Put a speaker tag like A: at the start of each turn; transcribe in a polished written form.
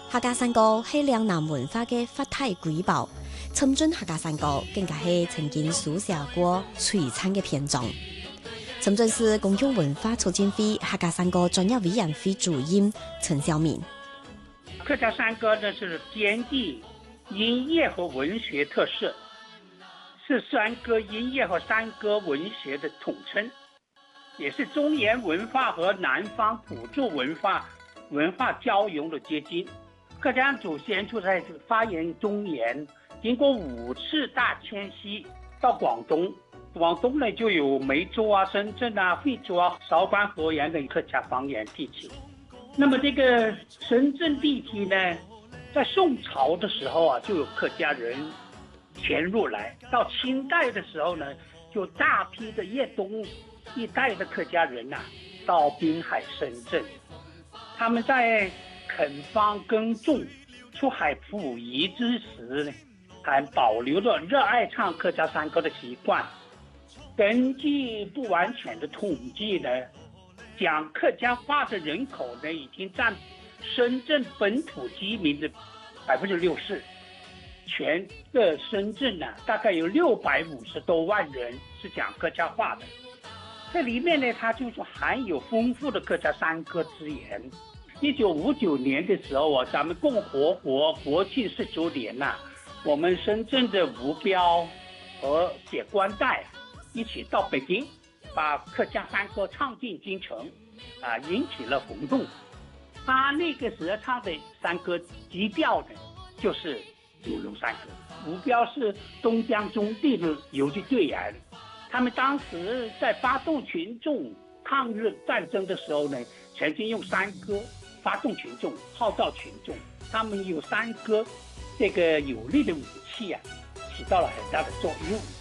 A: 客家山歌係嶺南文化嘅發體瑰寶，深圳客家山歌更加係曾經書寫過璀璨嘅篇章。深圳市公共文化促進會客家山歌專業委員會主任陳曉明。
B: 客家山歌呢是兼具音樂和文學特色，是山歌音樂和山歌文學的統稱，也是中原文化和南方土著文化交融的結晶。客家祖先就在發源中原，經過5次大遷徙到廣東。廣東呢就有梅州啊、深圳啊、惠州啊、韶關、河源等客家方言地區。那麼這個深圳地區呢，在宋朝的時候啊，就有客家人遷入來。到清代的時候呢，就大批的粵東一帶的客家人啊，到濱海深圳。他們在墾荒耕種、出海捕魚之時呢，還保留了熱愛唱客家山歌的習慣。根據不完全的統計呢，講客家話的人口呢，已經佔深圳本土居民的60%。全個深圳呢，大概有650多萬人是講客家話的。這裡面呢，它就是含有豐富的客家山歌資源。1959年的時候啊，咱們共和國國慶19年呐，我們深圳的吳彪和謝關岱一起到北京，把客家山歌唱進京城，引起了轟動。他那個時候唱的山歌基調呢，就是九龍山歌。吳彪是東江中地的游擊隊員，他們當時在發動群眾抗日戰爭的時候呢，曾經用山歌發動群眾，號召群眾。他們有山歌這個有力的武器啊，起到了很大的作用。